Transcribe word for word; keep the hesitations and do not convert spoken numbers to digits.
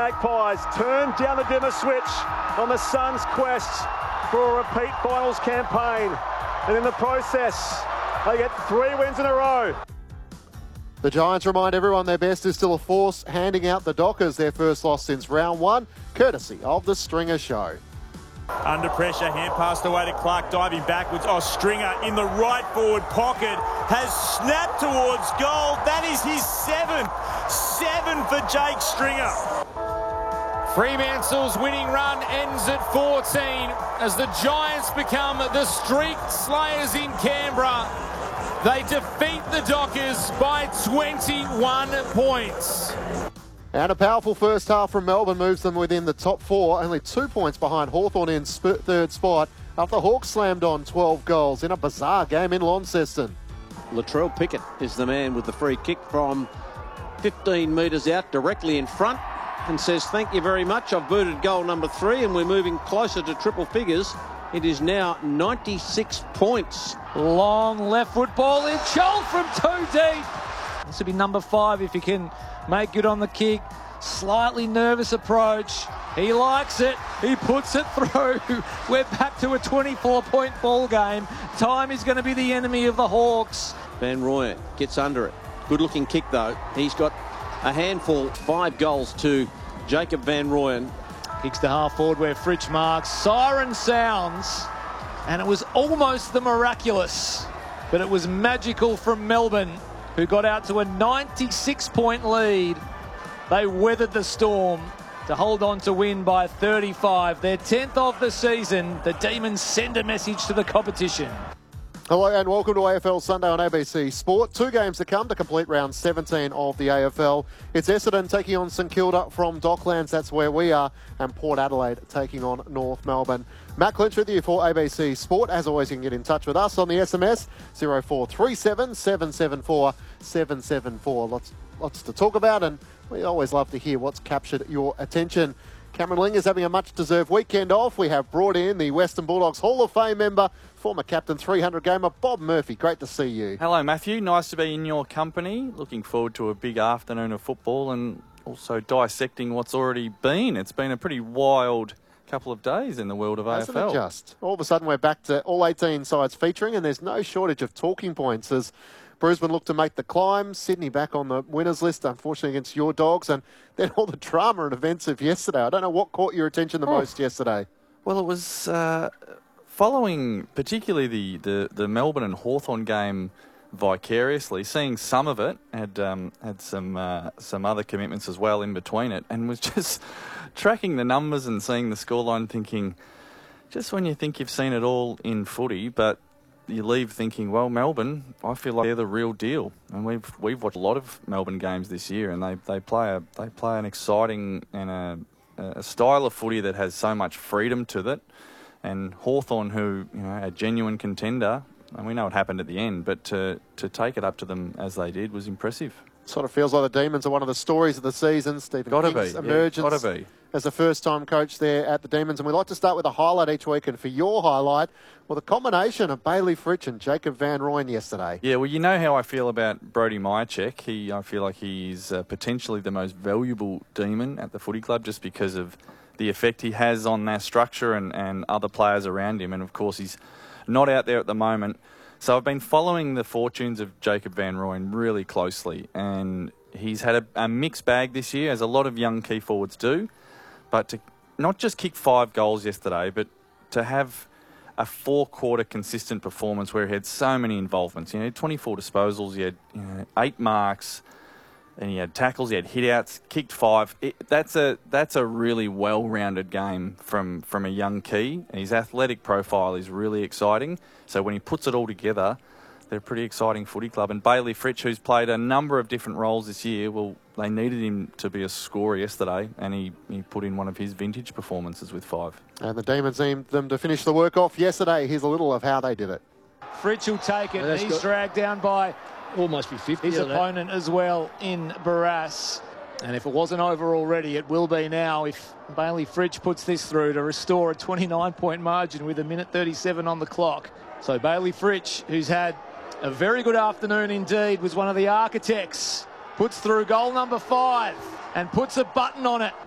Magpies turn down the dimmer switch on the Suns' quest for a repeat finals campaign. And in the process, they get three wins in a row. The Giants remind everyone their best is still a force, handing out the Dockers their first loss since round one, courtesy of the Stringer Show. Under pressure, hand passed away to Clark, diving backwards. Oh, Stringer in the right forward pocket has snapped towards goal. That is his seventh. Seven for Jake Stringer. Fremantle's winning run ends at fourteen as the Giants become the streak slayers in Canberra. They defeat the Dockers by twenty-one points. And a powerful first half from Melbourne moves them within the top four, only two points behind Hawthorn in sp- third spot after Hawks slammed on twelve goals in a bizarre game in Launceston. Latrell Pickett is the man with the free kick from fifteen metres out directly in front and says, thank you very much. I've booted goal number three and we're moving closer to triple figures. It is now ninety-six points. Long left foot ball in, Chol from two deep. This will be number five if he can make good on the kick. Slightly nervous approach. He likes it. He puts it through. We're back to a twenty-four point ball game. Time is going to be the enemy of the Hawks. Van Rooyen gets under it. Good looking kick though. He's got a handful, five goals to Jacob Van Rooyen. Kicks to half forward where Fritsch marks. Siren sounds. And it was almost the miraculous. But it was magical from Melbourne, who got out to a ninety-six point lead. They weathered the storm to hold on to win by thirty-five. Their tenth of the season. The Demons send a message to the competition. Hello and welcome to A F L Sunday on A B C Sport. Two games to come to complete round seventeen of the A F L. It's Essendon taking on St Kilda from Docklands, that's where we are, and Port Adelaide taking on North Melbourne. Matt Clinch with you for A B C Sport. As always, you can get in touch with us on the S M S zero four three seven, seven seven four, seven seven four. Lots, lots to talk about, and we always love to hear what's captured your attention. Cameron Ling is having a much-deserved weekend off. We have brought in the Western Bulldogs Hall of Fame member, former captain three hundred gamer, Bob Murphy. Great to see you. Hello, Matthew. Nice to be in your company. Looking forward to a big afternoon of football and also dissecting what's already been. It's been a pretty wild couple of days in the world of Hasn't A F L. It just? All of a sudden, we're back to all eighteen sides featuring, and there's no shortage of talking points as Brisbane look to make the climb. Sydney back on the winners list, unfortunately, against your Dogs. And then all the drama and events of yesterday. I don't know what caught your attention the oh. most yesterday. Well, it was uh, following particularly the, the, the Melbourne and Hawthorn game vicariously, seeing some of it, had um, had some uh, some other commitments as well in between it, and was just tracking the numbers and seeing the scoreline, thinking, just when you think you've seen it all in footy, but you leave thinking, well, Melbourne, I feel like they're the real deal, and we've we've watched a lot of Melbourne games this year, and they, they play a they play an exciting and a, a style of footy that has so much freedom to it. And Hawthorn, who you know a genuine contender, and we know what happened at the end, but to to take it up to them as they did was impressive. Sort of feels like the Demons are one of the stories of the season. Stephen gotta King's be. emergence Yeah, gotta be. as a first-time coach there at the Demons. And we like to start with a highlight each week. And for your highlight, well, the combination of Bailey Fritsch and Jacob Van Rooyen yesterday. Yeah, well, you know how I feel about Brody Myercheck. He, I feel like he's uh, potentially the most valuable Demon at the footy club just because of the effect he has on their structure and, and other players around him. And, of course, he's not out there at the moment. So I've been following the fortunes of Jacob Van Rooyen really closely, and he's had a, a mixed bag this year, as a lot of young key forwards do. But to not just kick five goals yesterday, but to have a four-quarter consistent performance where he had so many involvements. You know, twenty-four disposals, he had you know, eight marks, and he had tackles, he had hit-outs, kicked five. It, that's a that's a really well-rounded game from, from a young key. His athletic profile is really exciting. So when he puts it all together, they're a pretty exciting footy club. And Bailey Fritsch, who's played a number of different roles this year, well, they needed him to be a scorer yesterday, and he, he put in one of his vintage performances with five. And the Demons aimed them to finish the work off yesterday. Here's a little of how they did it. Fritsch will take it. Well, He's got, dragged down by almost be fifty. his opponent that. as well in Barras. And if it wasn't over already, it will be now if Bailey Fritsch puts this through to restore a twenty-nine point margin with a minute thirty-seven on the clock. So Bailey Fritsch, who's had a very good afternoon indeed, was one of the architects, puts through goal number five and puts a button on it.